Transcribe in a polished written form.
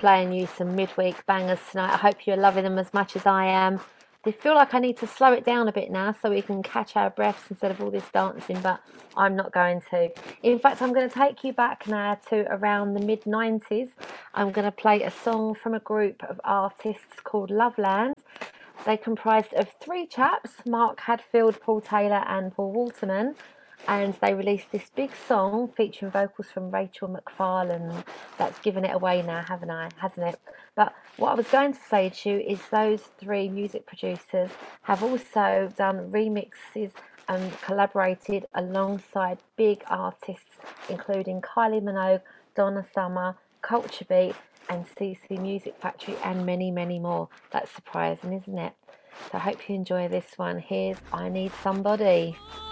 playing you some midweek bangers tonight. I hope you're loving them as much as I am. I feel like I need to slow it down a bit now so we can catch our breaths instead of all this dancing, but I'm not going to. In fact, I'm going to take you back now to around the mid-90s. I'm going to play a song from a group of artists called Loveland. They comprised of three chaps, Mark Hadfield, Paul Taylor and Paul Waterman, and they released this big song featuring vocals from Rachel McFarlane. That's given it away now, hasn't it? But what I was going to say to you is those three music producers have also done remixes and collaborated alongside big artists including Kylie Minogue, Donna Summer, Culture Beat and CC Music Factory and many, many more. That's surprising, isn't it? So I hope you enjoy this one. Here's I Need Somebody.